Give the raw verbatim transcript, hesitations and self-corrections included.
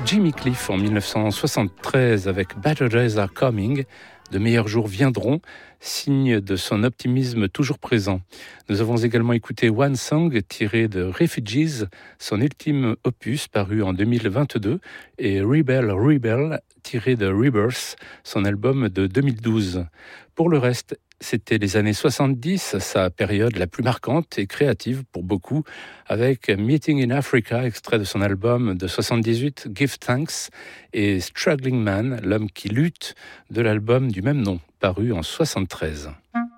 Jimmy Cliff en dix-neuf cent soixante-treize avec Better Days Are Coming, de meilleurs jours viendront, signe de son optimisme toujours présent. Nous avons également écouté One Song tiré de Refugees, son ultime opus paru en deux mille vingt-deux, et Rebel Rebel tiré de Rebirth, son album de deux mille douze. Pour le reste, c'était les années soixante-dix, sa période la plus marquante et créative pour beaucoup, avec Meeting in Africa, extrait de son album de soixante-dix-huit, Give Thanks, et Struggling Man, l'homme qui lutte, de l'album du même nom, paru en soixante-treize.